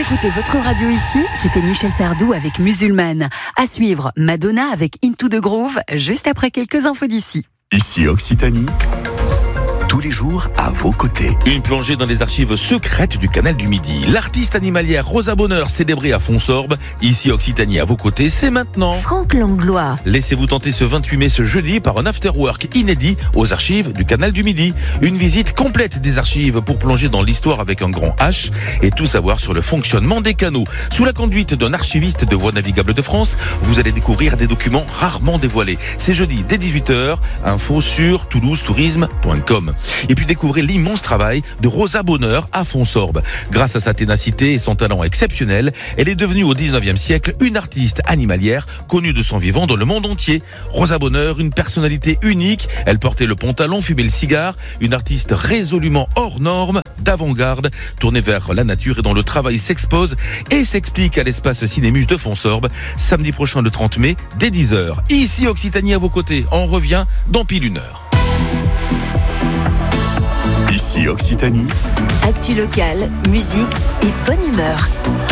écoutez votre radio ici, c'était Michel Sardou avec Musulmane. À suivre, Madonna avec Into the Groove, juste après quelques infos d'ici. Ici Occitanie, tous les jours à vos côtés. Une plongée dans les archives secrètes du Canal du Midi. L'artiste animalière Rosa Bonheur, célébrée à Fonsorbe. Ici Occitanie à vos côtés, c'est maintenant. Franck Langlois. Laissez-vous tenter ce 28 mai, ce jeudi, par un afterwork inédit aux archives du Canal du Midi. Une visite complète des archives pour plonger dans l'histoire avec un grand H et tout savoir sur le fonctionnement des canaux. Sous la conduite d'un archiviste de Voies navigables de France, vous allez découvrir des documents rarement dévoilés. C'est jeudi dès 18h, info sur toulousetourisme.com. Et puis découvrez l'immense travail de Rosa Bonheur à Fonsorbe. Grâce à sa ténacité et son talent exceptionnel, elle est devenue au 19e siècle une artiste animalière connue de son vivant dans le monde entier. Rosa Bonheur, une personnalité unique, elle portait le pantalon, fumait le cigare, une artiste résolument hors norme, d'avant-garde, tournée vers la nature et dont le travail s'expose et s'explique à l'espace Cinémus de Fonsorbe, samedi prochain le 30 mai, dès 10h. Ici Occitanie à vos côtés, on revient dans pile une heure. Ici Occitanie. Actu locale, musique et bonne humeur.